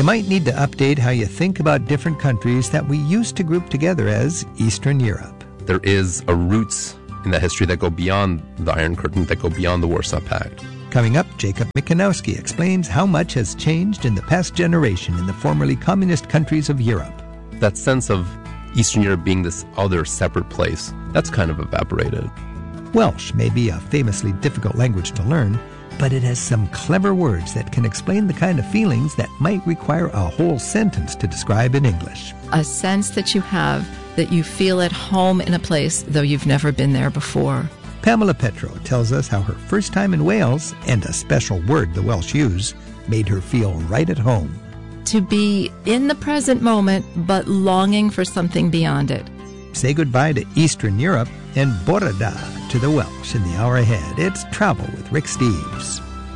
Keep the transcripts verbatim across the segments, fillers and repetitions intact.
You might need to update how you think about different countries that we used to group together as Eastern Europe. There is a roots in that history that go beyond the Iron Curtain, that go beyond the Warsaw Pact. Coming up, Jacob Mikanowski explains how much has changed in the past generation in the formerly communist countries of Europe. That sense of Eastern Europe being this other separate place, that's kind of evaporated. Welsh may be a famously difficult language to learn, but it has some clever words that can explain the kind of feelings that might require a whole sentence to describe in English. A sense that you have that you feel at home in a place, though you've never been there before. Pamela Petro tells us how her first time in Wales, and a special word the Welsh use, made her feel right at home. To be in the present moment, but longing for something beyond it. Say goodbye to Eastern Europe and bore da to the Welsh in the hour ahead. It's Travel with Rick Steves.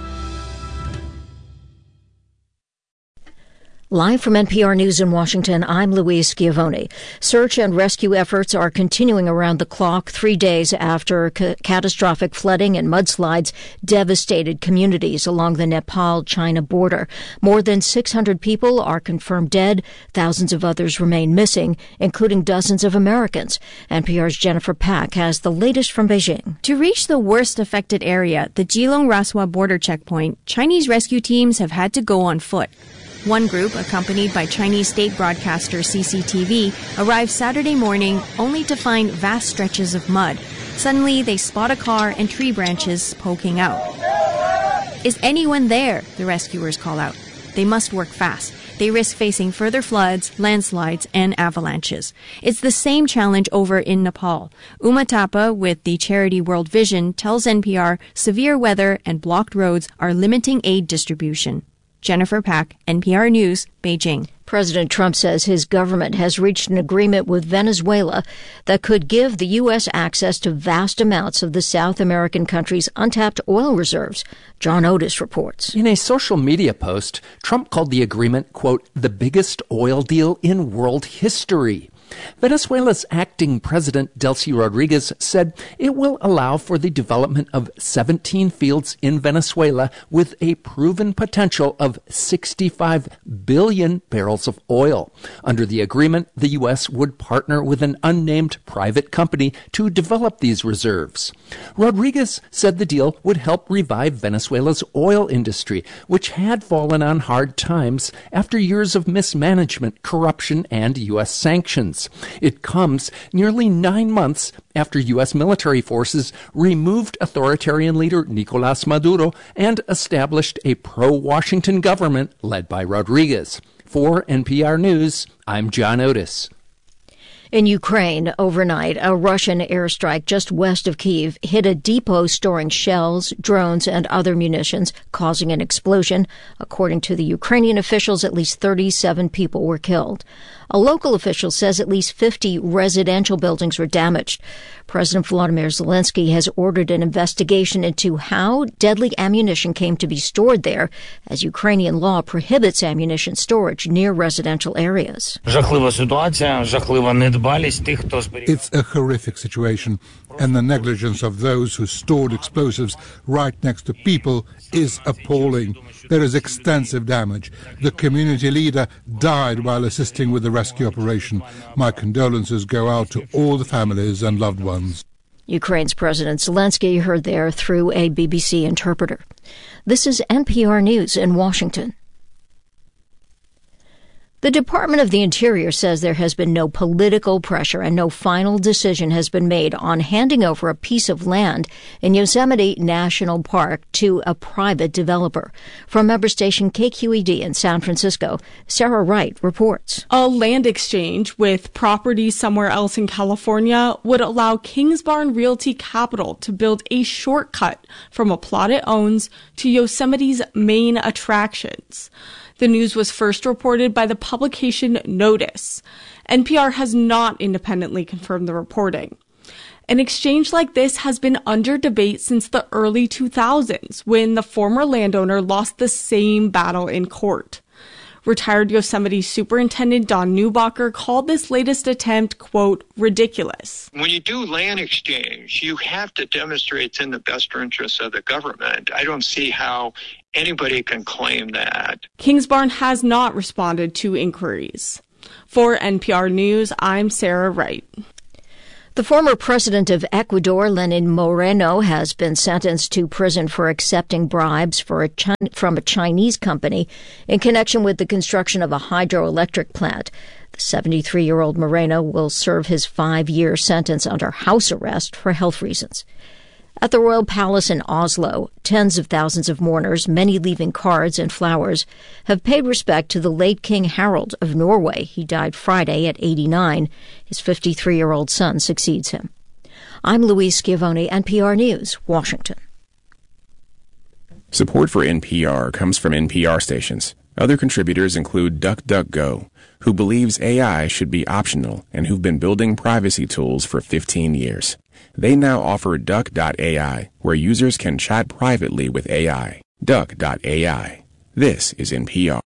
Live from N P R News in Washington, I'm Louise Schiavone. Search and rescue efforts are continuing around the clock three days after ca- catastrophic flooding and mudslides devastated communities along the Nepal-China border. More than six hundred people are confirmed dead. Thousands of others remain missing, including dozens of Americans. N P R's Jennifer Pack has the latest from Beijing. To reach the worst affected area, the Jilong-Raswa border checkpoint, Chinese rescue teams have had to go on foot. One group, accompanied by Chinese state broadcaster C C T V, arrived Saturday morning only to find vast stretches of mud. Suddenly, they spot a car and tree branches poking out. Is anyone there? The rescuers call out. They must work fast. They risk facing further floods, landslides, and avalanches. It's the same challenge over in Nepal. Uma Thapa with the charity World Vision tells N P R severe weather and blocked roads are limiting aid distribution. Jennifer Pack, N P R News, Beijing. President Trump says his government has reached an agreement with Venezuela that could give the U S access to vast amounts of the South American country's untapped oil reserves. John Otis reports. In a social media post, Trump called the agreement, quote, the biggest oil deal in world history. Venezuela's acting president, Delcy Rodriguez, said it will allow for the development of seventeen fields in Venezuela with a proven potential of sixty-five billion barrels of oil. Under the agreement, the U S would partner with an unnamed private company to develop these reserves. Rodriguez said the deal would help revive Venezuela's oil industry, which had fallen on hard times after years of mismanagement, corruption, and U S sanctions. It comes nearly nine months after U S military forces removed authoritarian leader Nicolás Maduro and established a pro-Washington government led by Rodriguez. For N P R News, I'm John Otis. In Ukraine, overnight, a Russian airstrike just west of Kyiv hit a depot storing shells, drones, and other munitions, causing an explosion. According to the Ukrainian officials, at least thirty-seven people were killed. A local official says at least fifty residential buildings were damaged. President Volodymyr Zelensky has ordered an investigation into how deadly ammunition came to be stored there, as Ukrainian law prohibits ammunition storage near residential areas. It's a horrific situation, and the negligence of those who stored explosives right next to people is appalling. There is extensive damage. The community leader died while assisting with the rescue operation. My condolences go out to all the families and loved ones. Ukraine's President Zelensky heard there through a B B C interpreter. This is N P R News in Washington. The Department of the Interior says there has been no political pressure and no final decision has been made on handing over a piece of land in Yosemite National Park to a private developer. From member station K Q E D in San Francisco, Sarah Wright reports. A land exchange with property somewhere else in California would allow Kingsbarn Realty Capital to build a shortcut from a plot it owns to Yosemite's main attractions. The news was first reported by the publication Notice. N P R has not independently confirmed the reporting. An exchange like this has been under debate since the early two thousands, when the former landowner lost the same battle in court. Retired Yosemite Superintendent Don Neubacher called this latest attempt, quote, ridiculous. When you do land exchange, you have to demonstrate it's in the best interest of the government. I don't see how Anybody can claim that. Kingsbarn has not responded to inquiries. For N P R News, I'm Sarah Wright. The former president of Ecuador, Lenin Moreno, has been sentenced to prison for accepting bribes for a Chi- from a Chinese company in connection with the construction of a hydroelectric plant. The seventy-three-year-old Moreno will serve his five-year sentence under house arrest for health reasons. At the Royal Palace in Oslo, tens of thousands of mourners, many leaving cards and flowers, have paid respect to the late King Harald of Norway. He died Friday at eighty-nine. His fifty-three-year-old son succeeds him. I'm Louise Schiavone, N P R News, Washington. Support for N P R comes from N P R stations. Other contributors include DuckDuckGo, who believes A I should be optional and who've been building privacy tools for fifteen years. They now offer Duck dot A I, where users can chat privately with A I. Duck dot A I. This is N P R.